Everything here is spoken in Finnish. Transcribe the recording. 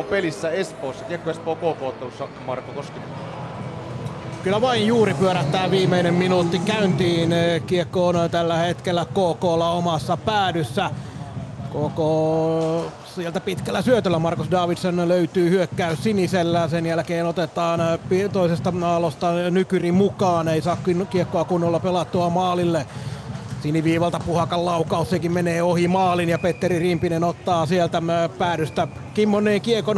pelissä Espoossa, Kiekko Espoo KK-ottelussa, Marko Koskinen? Kyllä vain juuri pyörähtää viimeinen minuutti käyntiin. Kiekko on tällä hetkellä KK:lla omassa päädyssä. KK sieltä pitkällä syötöllä Markus Davidsson löytyy hyökkäys sinisellä. Sen jälkeen otetaan toisesta alosta Nykyri mukaan. Ei saa kiekkoa kunnolla pelattua maalille. Siniviivalta Puhakan laukaus, sekin menee ohi maalin ja Petteri Rimpinen ottaa sieltä päädystä Kimmonneen kiekon